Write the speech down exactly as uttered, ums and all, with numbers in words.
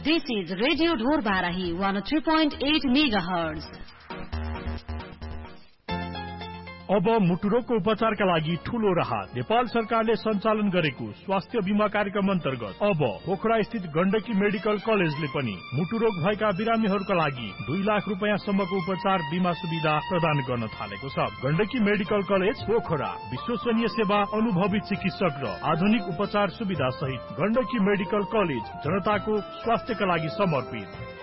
This is Radio Dhor Barahi one oh three point eight megahertz. अब मुटुरोगको उपचारका लागि ठूलो राहत। नेपाल सरकारले सञ्चालन गरेको स्वास्थ्य बीमा कार्यक्रम अन्तर्गत अब पोखरा स्थित गण्डकी मेडिकल कलेजले पनि मुटुरोग भएका बिरामीहरूका लागि दुई लाख रुपैयाँ सम्मको उपचार बीमा सुविधा प्रदान गर्न थालेको छ। गण्डकी मेडिकल कलेज पोखरा विश्वसनीय सेवा, अनुभवी चिकित्सक र आधुनिक उपचार सुविधा सहित गण्डकी मेडिकल कलेज जनताको स्वास्थ्यका लागि समर्पित।